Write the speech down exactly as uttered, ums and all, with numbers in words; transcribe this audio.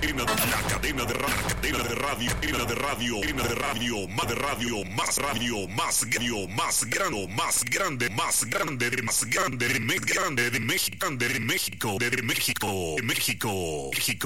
la cadena de radio, cadena de radio, cadena de radio, cadena de radio, más de radio, más radio, más radio, más grande, más grande, más grande, más grande, de más grande de México, de México, de México, de México, México.